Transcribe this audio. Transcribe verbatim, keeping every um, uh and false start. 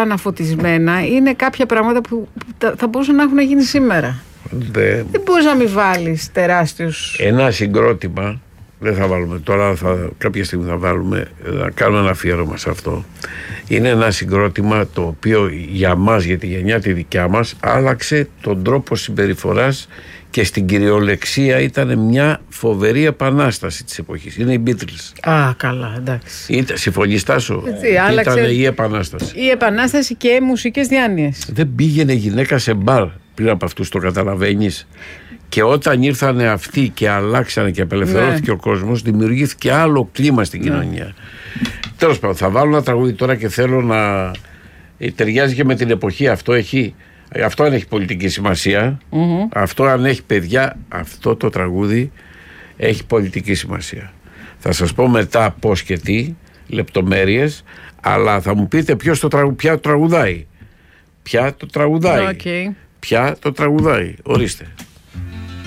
αναφωτισμένα είναι κάποια πράγματα που θα μπορούσαν να έχουν γίνει σήμερα. Δε... Δεν μπορείς να μην βάλεις τεράστιους. Ένα συγκρότημα, δεν θα βάλουμε τώρα, θα, κάποια στιγμή θα βάλουμε, να κάνουμε ένα αφιέρωμα σε αυτό. Είναι ένα συγκρότημα το οποίο για μας, για τη γενιά τη δικιά μας, άλλαξε τον τρόπο συμπεριφοράς και στην κυριολεξία ήταν μια φοβερή επανάσταση της εποχής. Είναι οι Beatles. Α, καλά, εντάξει. Ήταν, συμφωνείς, Τάσο? Άλλαξε... Ήταν η επανάσταση. Η επανάσταση και μουσικές διάνοιες. Δεν πήγαινε γυναίκα σε μπαρ πριν από αυτούς, το καταλαβαίνεις? Και όταν ήρθανε αυτοί και αλλάξανε και απελευθερώθηκε, ναι, ο κόσμος, δημιουργήθηκε άλλο κλίμα στην, ναι, κοινωνία. Τέλος πάντων, θα βάλω ένα τραγούδι τώρα και θέλω να ταιριάζει και με την εποχή. Αυτό έχει, αυτό αν έχει πολιτική σημασία, mm-hmm. αυτό αν έχει παιδιά, αυτό το τραγούδι έχει πολιτική σημασία. Θα σας πω μετά πώς και τι, λεπτομέρειες, αλλά θα μου πείτε ποιος το τραγου, ποια το τραγουδάει. Ποια το τραγουδάει. Okay. Ποια το τραγουδάει. Ορίστε.